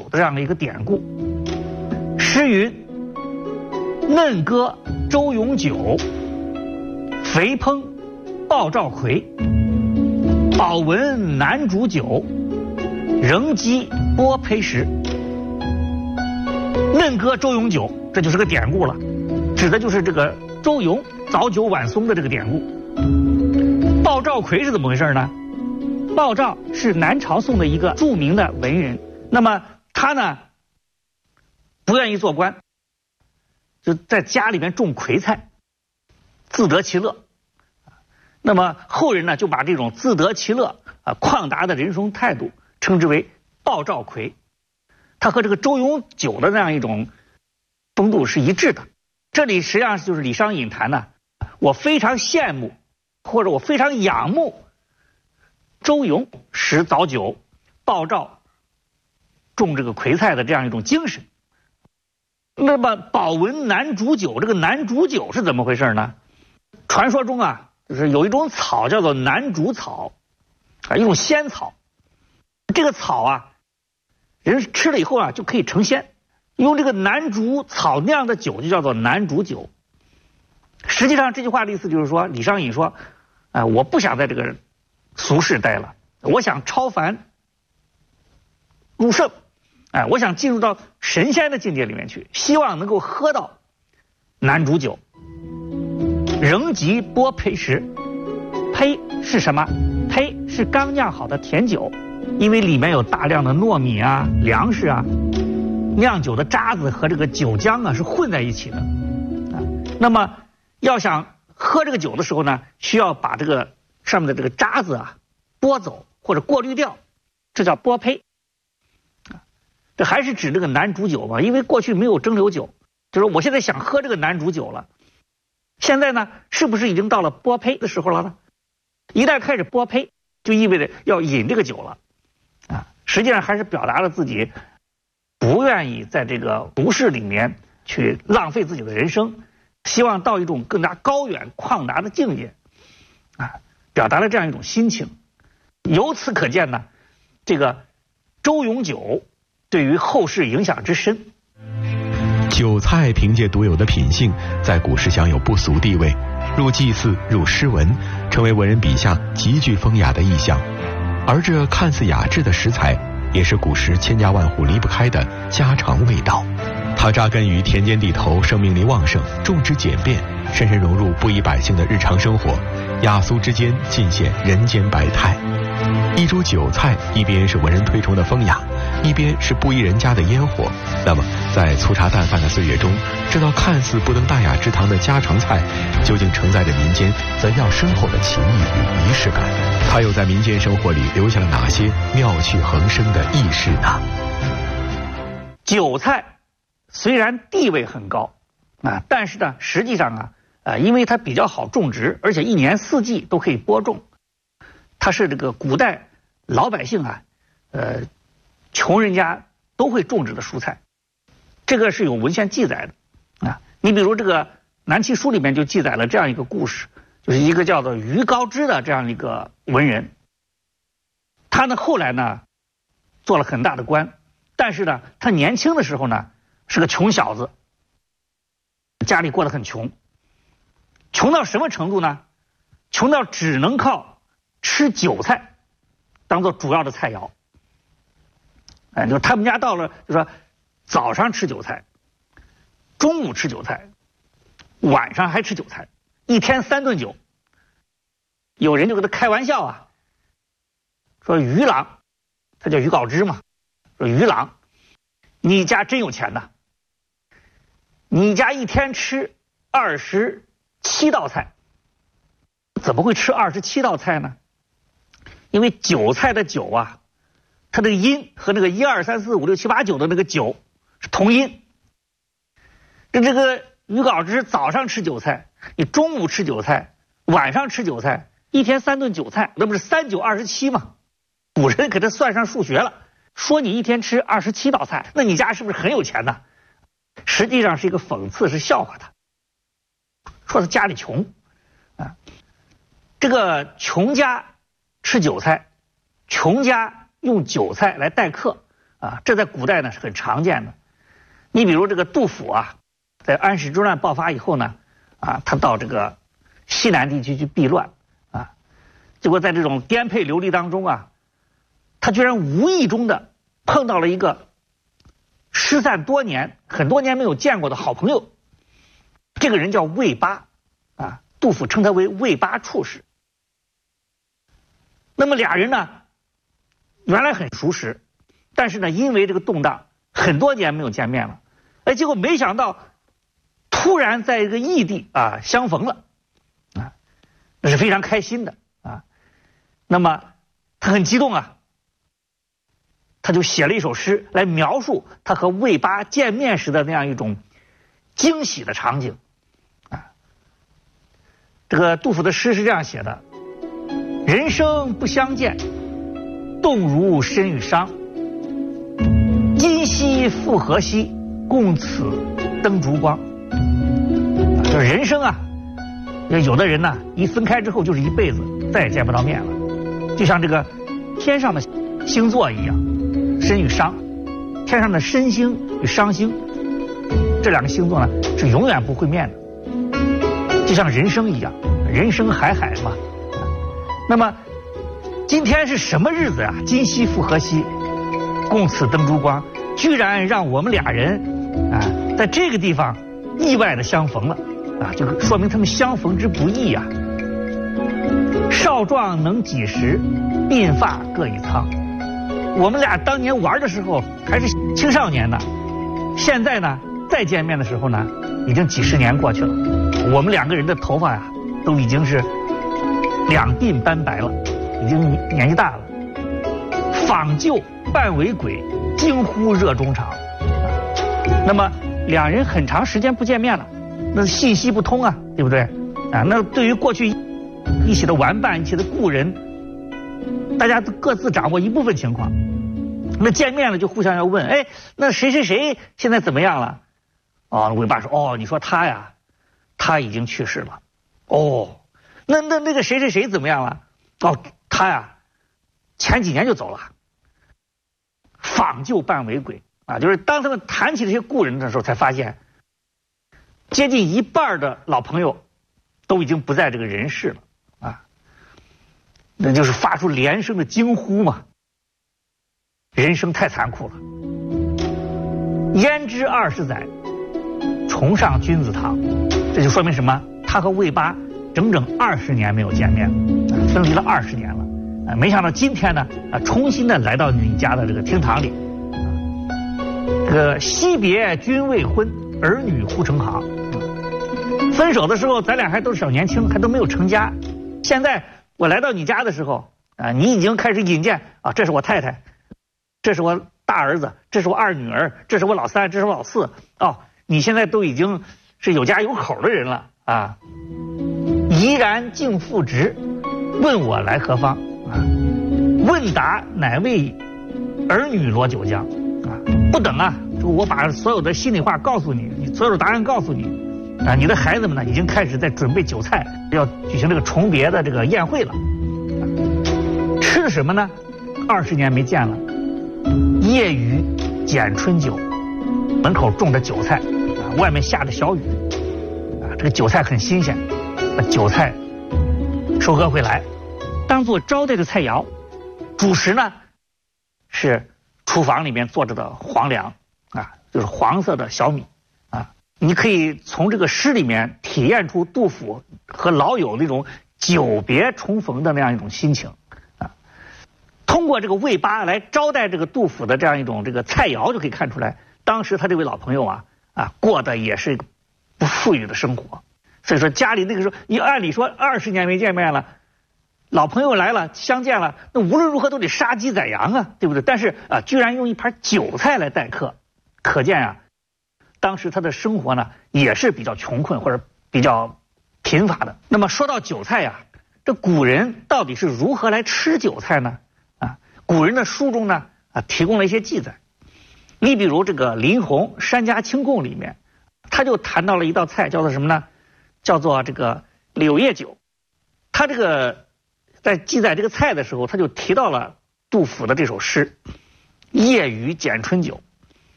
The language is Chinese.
的这样的一个典故。诗云：嫩歌周永久，肥烹鲍兆奎，保文南煮酒，仍鸡剥胚时。嫩歌周永久，这就是个典故了，指的就是这个周永早九晚松的这个典故。鲍兆奎是怎么回事呢？鲍兆是南朝宋的一个著名的文人，那么他呢不愿意做官，就在家里面种葵菜，自得其乐。那么后人呢就把这种自得其乐旷达的人生态度称之为鲍兆奎，他和这个周永久的那样一种风度是一致的。这里实际上就是李商隐谈呢，我非常羡慕或者我非常仰慕周永食早酒，鲍兆种这个葵菜的这样一种精神。那么保文南煮酒，这个南煮酒是怎么回事呢？传说中啊，就是有一种草叫做南煮草一种仙草。这个草啊，人吃了以后啊就可以成仙，用这个南煮草酿的酒就叫做南煮酒。实际上这句话的意思就是说，李商隐说我不想在这个俗世待了，我想超凡入圣，我想进入到神仙的境界里面去，希望能够喝到南煮酒。仍即剥胚时，胚是什么？胚是刚酿好的甜酒，因为里面有大量的糯米啊、粮食啊，酿酒的渣子和这个酒浆啊是混在一起的那么要想喝这个酒的时候呢，需要把这个上面的这个渣子啊剥走或者过滤掉，这叫剥胚。这还是指这个南煮酒嘛，因为过去没有蒸馏酒，就是我现在想喝这个南煮酒了。现在呢，是不是已经到了剥胚的时候了呢？一旦开始剥胚，就意味着要饮这个酒了实际上还是表达了自己不愿意在这个俗世里面去浪费自己的人生，希望到一种更加高远旷达的境界表达了这样一种心情。由此可见呢，这个周永久对于后世影响之深。 酒菜凭借独有的品性，在古时享有不俗地位，入祭祀、入诗文，成为文人笔下极具风雅的意象。而这看似雅致的食材，也是古时千家万户离不开的家常味道。它扎根于田间地头，生命力旺盛，种植简便，深深融入布衣百姓的日常生活，雅俗之间尽显人间百态。一桌酒菜，一边是文人推崇的风雅，一边是布衣人家的烟火。那么在粗茶淡饭的岁月中，这道看似不登大雅之堂的家常菜，究竟承载着民间怎样深厚的情谊与仪式感？它又在民间生活里留下了哪些妙趣横生的轶事呢？ 酒菜虽然地位很高但是呢，实际上因为它比较好种植，而且一年四季都可以播种，它是这个古代老百姓穷人家都会种植的蔬菜，这个是有文献记载的你比如这个南齐书里面就记载了这样一个故事，就是一个叫做于高之的这样一个文人，他呢后来呢做了很大的官，但是呢他年轻的时候呢是个穷小子，家里过得很穷，穷到什么程度呢？穷到只能靠吃韭菜当做主要的菜肴。就他们家到了，就说早上吃韭菜，中午吃韭菜，晚上还吃韭菜，一天3顿酒。有人就跟他开玩笑说于郎，他叫于杲之嘛，说于郎，你家真有钱呐，你家一天吃27道菜。怎么会吃27道菜呢？因为韭菜的韭它这个音和那个1、2、3、4、5、6、7、8、9的那个9是同音。这个于杲之早上吃韭菜，你中午吃韭菜，晚上吃韭菜，一天3顿韭菜，那不是3、9、27吗？古人给他算上数学了，说你一天吃27道菜，那你家是不是很有钱呢？实际上是一个讽刺，是笑话他，说他家里穷这个穷家吃韭菜，穷家用韭菜来待客， 啊，这在古代呢是很常见的。你比如这个杜甫啊，在安史之乱爆发以后呢，啊，他到这个西南地区去避乱啊，结果在这种颠沛流离当中啊，他居然无意中的碰到了一个失散多年、很多年没有见过的好朋友，这个人叫魏八啊，杜甫称他为魏八处士。那么俩人呢，原来很熟识，但是呢，因为这个动荡，很多年没有见面了，哎，结果没想到突然在一个异地啊相逢了，啊，那是非常开心的啊。那么他很激动啊，他就写了一首诗来描述他和魏八见面时的那样一种惊喜的场景啊。这个杜甫的诗是这样写的：人生不相见，动如身与伤。今夕复何夕，共此灯烛光。就是人生啊，有的人呢，一分开之后就是一辈子，再也见不到面了。就像这个天上的星座一样，身与商，天上的申星与商星，这两个星座呢是永远不会面的。就像人生一样，人生海海嘛。那么今天是什么日子呀？今夕复何夕，共此灯烛光，居然让我们俩人啊在这个地方意外的相逢了啊！这个说明他们相逢之不易啊。少壮能几时，鬓发各已苍。我们俩当年玩的时候还是青少年呢，现在呢再见面的时候呢，已经几十年过去了。我们两个人的头发呀，都已经是两鬓斑白了，已经年纪大了。访旧半为鬼，惊呼热衷肠。那么两人很长时间不见面了，那信息不通啊，对不对啊？那对于过去一起的玩伴、一起的故人，大家都各自掌握一部分情况。那见面了就互相要问，哎，那谁谁谁现在怎么样了？哦，魏八说，哦，你说他呀，他已经去世了。哦，那个谁谁谁怎么样了？哦，他呀，前几年就走了。访旧半为鬼啊，就是当他们谈起这些故人的时候，才发现接近一半的老朋友都已经不在这个人世了啊，那就是发出连声的惊呼嘛。人生太残酷了。焉知20载，重上君子堂。这就说明什么？他和魏八整整20年没有见面，分离了20年了。没想到今天呢，重新的来到你家的这个厅堂里。这个惜别君未婚，儿女忽成行。分手的时候，咱俩还都是小年轻，还都没有成家。现在我来到你家的时候，你已经开始引荐啊，这是我太太，这是我大儿子，这是我二女儿，这是我老三，这是我老四。哦，你现在都已经是有家有口的人了啊！怡然敬父职，问我来何方？问答乃为儿女罗九江啊！不等啊，我把所有的心里话告诉你，你所有的答案告诉你啊！你的孩子们呢，已经开始在准备酒菜，要举行这个重别的这个宴会了。吃的什么呢？20年没见了，夜雨剪春酒，门口种的韭菜啊，外面下着小雨啊，这个韭菜很新鲜，把韭菜收割回来，当做招待的菜肴。主食呢是厨房里面做着的黄粮啊，就是黄色的小米啊。你可以从这个诗里面体验出杜甫和老友那种久别重逢的那样一种心情啊。通过这个魏八来招待这个杜甫的这样一种这个菜肴，就可以看出来，当时他这位老朋友啊过的也是不富裕的生活。所以说家里那个时候，你按理说20年没见面了。老朋友来了，相见了，那无论如何都得杀鸡宰羊啊，对不对？但是居然用一盘韭菜来待客，可见啊，当时他的生活呢也是比较穷困或者比较贫乏的。那么说到韭菜呀，这古人到底是如何来吃韭菜呢？古人的书中呢提供了一些记载。你比如这个林洪《山家清供》里面，他就谈到了一道菜，叫做什么呢？叫做这个柳叶韭。他这个在记载这个菜的时候，他就提到了杜甫的这首诗夜雨剪春酒。